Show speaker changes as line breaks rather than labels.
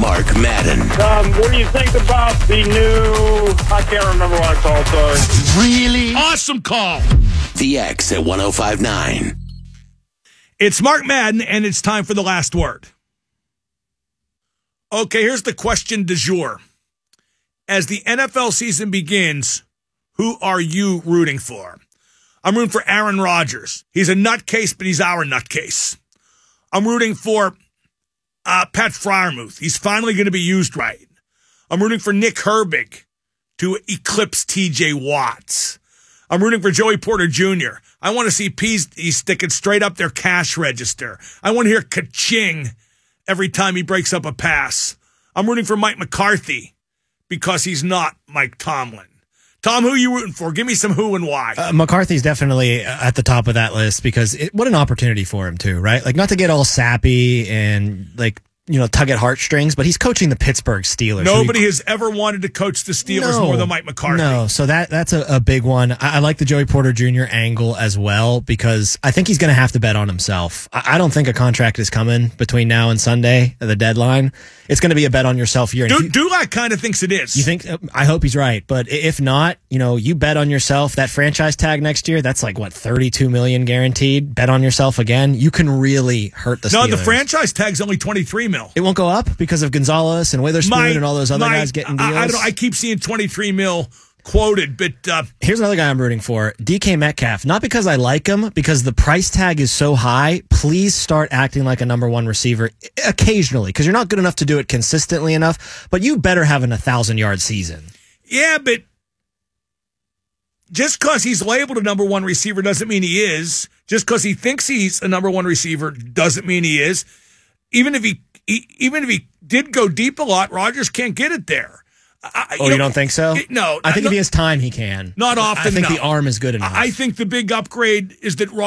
Mark Madden.
What do you think about the new... I can't remember what it's called, sorry.
Really?
Awesome call.
The X at 105.9.
It's Mark Madden, and it's time for the last word. Okay, here's the question du jour. As the NFL season begins, who are you rooting for? I'm rooting for Aaron Rodgers. He's a nutcase, but he's our nutcase. I'm rooting for Pat Freiermuth. He's finally going to be used right. I'm rooting for Nick Herbig to eclipse TJ Watts. I'm rooting for Joey Porter Jr. I want to see Peas stick it straight up their cash register. I want to hear ka-ching every time he breaks up a pass. I'm rooting for Mike McCarthy because he's not Mike Tomlin. Tom, who are you rooting for? Give me some who and why.
McCarthy's definitely at the top of that list because what an opportunity for him too, right? Like, not to get all sappy and tug at heartstrings, but he's coaching the Pittsburgh Steelers.
Nobody has ever wanted to coach the Steelers more than Mike McCarthy.
No, so that's a big one. I like the Joey Porter Jr. angle as well because I think he's going to have to bet on himself. I don't think a contract is coming between now and Sunday, the deadline. It's going to be a bet on yourself year.
Dulac kind of thinks it is.
You think? I hope he's right, but if not, you bet on yourself. That franchise tag next year, that's like what, $32 million guaranteed. Bet on yourself again. You can really hurt the Steelers.
No, the franchise tag's only $23 million.
It won't go up because of Gonzalez and Witherspoon and all those other guys getting deals.
I don't know. I keep seeing $23 million quoted, but
here's another guy I'm rooting for, DK Metcalf. Not because I like him, because the price tag is so high. Please start acting like a number one receiver occasionally, because you're not good enough to do it consistently enough. But you better have an 1,000-yard season.
Yeah, but just because he's labeled a number one receiver doesn't mean he is. Just because he thinks he's a number one receiver doesn't mean he is. Even if he did go deep a lot, Rodgers can't get it there.
You don't think so?
No.
I think if he has time, he can.
Not often.
I think the arm is good enough.
I think the big upgrade is that